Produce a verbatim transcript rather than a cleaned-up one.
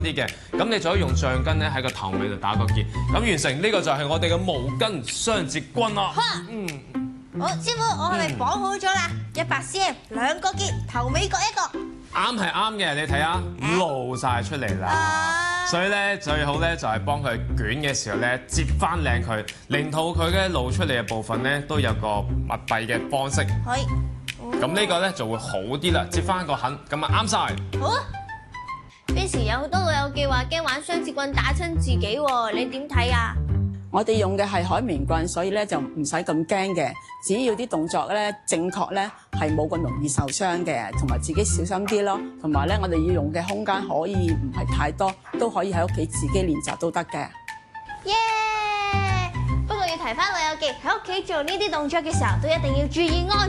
啲嘅，咁你就可以用橡筋咧喺個頭尾度打個結，咁完成呢個就係我哋嘅毛巾雙節棍啦。嗯， 好，師傅，我哋綁好咗啦，一百 cm 兩個結，頭尾各一個。 啱係啱嘅，你睇下露晒出嚟啦。所以咧最好咧就係幫佢捲嘅時候咧摺翻靚佢，令到佢咧露出嚟嘅部分咧都有個密閉嘅方式。 係。 咁呢個咧就會好啲啦，摺翻個痕，咁啊啱晒。 好啊。Bessy 有好多老友記話驚玩雙節棍打親自己喎，你點睇啊？ 我哋用嘅係海綿棍，所以咧就唔使咁驚嘅。只要啲動作咧正確咧，係冇咁容易受傷嘅，同埋自己小心啲咯。同埋咧，我哋要用嘅空間可以唔係太多，都可以喺屋企自己練習都得嘅。 耶！不過要提翻老友記，喺屋企做呢啲動作嘅時候，都一定要注意安全。